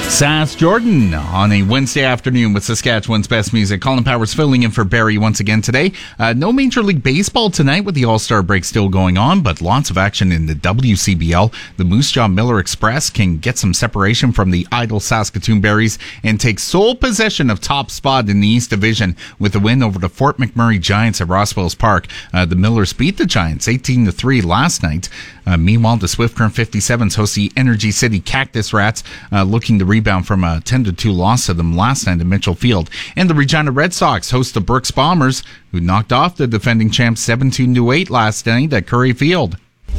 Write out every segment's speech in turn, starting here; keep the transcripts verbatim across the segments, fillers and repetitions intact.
Sass Jordan on a Wednesday afternoon with Saskatchewan's best music. Colin Powers filling in for Barry once again today. Uh, no Major League Baseball tonight with the All-Star break still going on, but lots of action in the W C B L. The Moose Jaw Miller Express can get some separation from the idle Saskatoon Berries and take sole possession of top spot in the East Division with a win over the Fort McMurray Giants at Rosswells Park. Uh, the Millers beat the Giants eighteen to three last night. Uh, meanwhile, the Swift Current fifty-sevens host the Energy City Cactus Rats, uh, looking to rebound from a ten to two loss to them last night at Mitchell Field. And the Regina Red Sox host the Brooks Bombers, who knocked off the defending champs seventeen to eight last night at Curry Field.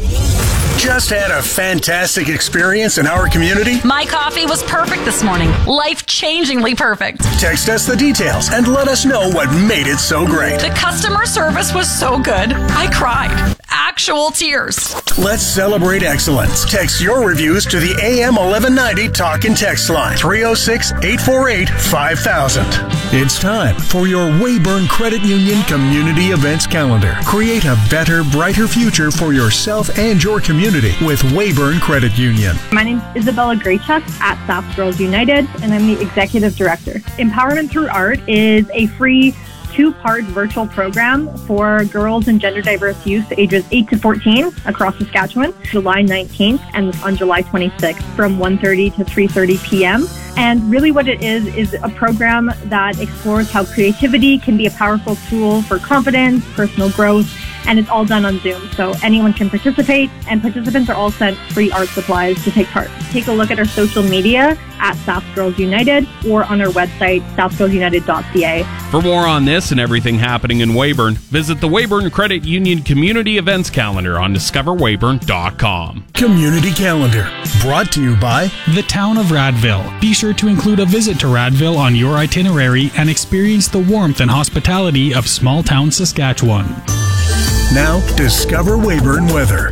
Just had a fantastic experience in our community? My coffee was perfect this morning. Life-changingly perfect. Text us the details and let us know what made it so great. The customer service was so good. I cried. Actual tears. Let's celebrate excellence. Text your reviews to the A M eleven ninety Talk and Text line, three oh six, eight four eight, five thousand. It's time for your Weyburn Credit Union Community Events Calendar. Create a better, brighter future for yourself and your community with Weyburn Credit Union. My name is Isabella Graychuk at Sask Girls United, and I'm the Executive Director. Empowerment Through Art is a free two-part virtual program for girls and gender diverse youth ages eight to fourteen across Saskatchewan, July nineteenth and on July twenty-sixth from one thirty to three thirty p.m. And really what it is is a program that explores how creativity can be a powerful tool for confidence, personal growth, and it's all done on Zoom. So anyone can participate, and participants are all sent free art supplies to take part. Take a look at our social media at Sask Girls United or on our website, sask girls united dot c a. For more on this and everything happening in Weyburn, visit the Weyburn Credit Union Community Events Calendar on discover weyburn dot com. Community Calendar, brought to you by the Town of Radville. Be sure to include a visit to Radville on your itinerary and experience the warmth and hospitality of small town Saskatchewan. Now, discover Weyburn weather.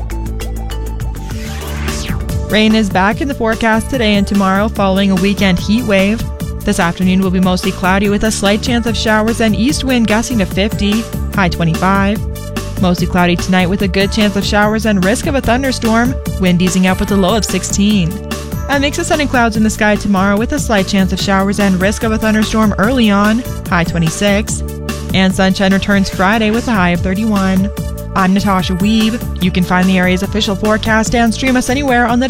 Rain is back in the forecast today and tomorrow following a weekend heat wave. This afternoon will be mostly cloudy with a slight chance of showers and east wind gusting to fifty, high twenty-five. Mostly cloudy tonight with a good chance of showers and risk of a thunderstorm, wind easing up with a low of sixteen. A mix of sun and clouds in the sky tomorrow with a slight chance of showers and risk of a thunderstorm early on, high twenty-six. And sunshine returns Friday with a high of thirty-one. I'm Natasha Weeb. You can find the area's official forecast and stream us anywhere on the